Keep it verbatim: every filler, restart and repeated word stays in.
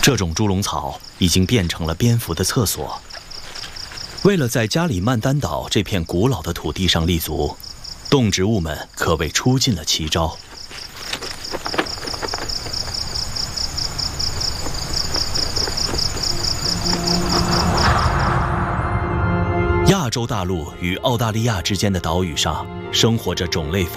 这种猪笼草已经变成了蝙蝠的厕所。为了在加里曼丹岛这片古老的土地上立足，动植物们可谓出尽了奇招。亚洲大陆与澳大利亚之间的岛屿上，生活着种类繁